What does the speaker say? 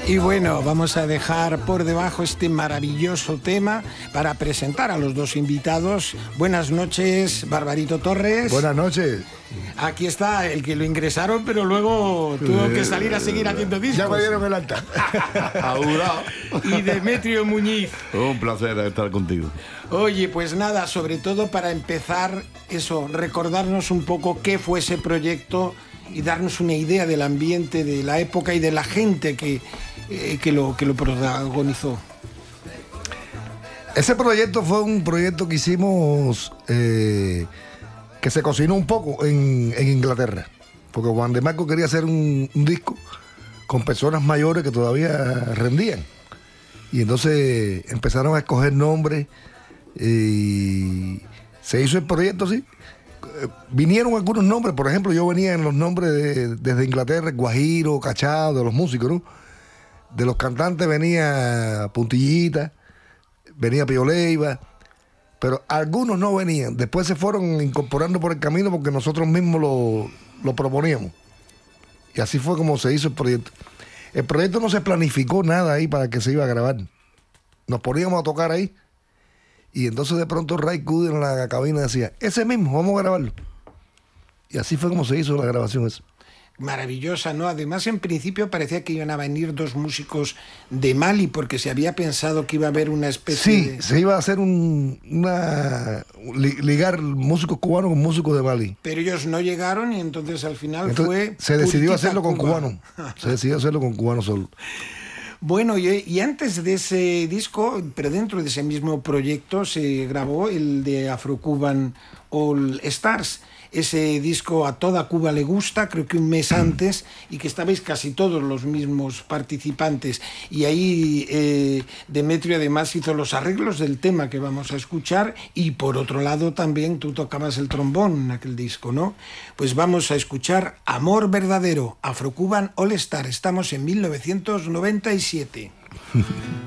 Y bueno, vamos a dejar por debajo este maravilloso tema para presentar a los dos invitados. Buenas noches, Barbarito Torres. Buenas noches. Aquí está el que lo ingresaron, pero luego tuvo que salir a seguir haciendo discos. Ya me dieron el alta. Augurado. Y Demetrio Muñiz. Un placer estar contigo. Oye, pues nada, sobre todo para empezar, eso, recordarnos un poco qué fue ese proyecto y darnos una idea del ambiente, de la época y de la gente que lo protagonizó. Ese proyecto fue un proyecto que hicimos que se cocinó un poco en Inglaterra, porque Juan de Marco quería hacer un disco con personas mayores que todavía rendían, y entonces empezaron a escoger nombres y se hizo el proyecto así. Vinieron algunos nombres, por ejemplo, yo venía en los nombres desde Inglaterra, Guajiro, Cachao, de los músicos, ¿no? De los cantantes venía Puntillita, venía Pío Leiva, pero algunos no venían. Después se fueron incorporando por el camino porque nosotros mismos lo proponíamos. Y así fue como se hizo el proyecto. El proyecto no se planificó nada ahí para que se iba a grabar. Nos poníamos a tocar ahí. Y entonces de pronto Ray Cooder en la cabina decía, ese mismo, vamos a grabarlo. Y así fue como se hizo la grabación esa. Maravillosa, ¿no? Además, en principio parecía que iban a venir dos músicos de Mali, porque se había pensado que iba a haber una especie de... se iba a hacer ligar músicos cubanos con músicos de Mali. Pero ellos no llegaron y entonces al final se decidió hacerlo con cubanos. Se decidió hacerlo con cubanos solo. Bueno, y antes de ese disco, pero dentro de ese mismo proyecto, se grabó el de Afro-Cuban All Stars. Ese disco a toda Cuba le gusta, creo que un mes antes, y que estabais casi todos los mismos participantes. Y ahí Demetrio además hizo los arreglos del tema que vamos a escuchar, y por otro lado también tú tocabas el trombón en aquel disco, ¿no? Pues vamos a escuchar Amor Verdadero, Afro-Cuban All Star. Estamos en 1997.